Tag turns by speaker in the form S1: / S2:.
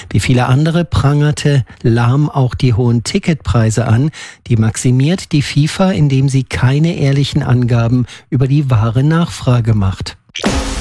S1: Wie viele andere prangerte Lahm auch die hohen Ticketpreise an. Die maximiert die FIFA, indem sie keine ehrlichen Angaben über die wahre Nachfrage macht.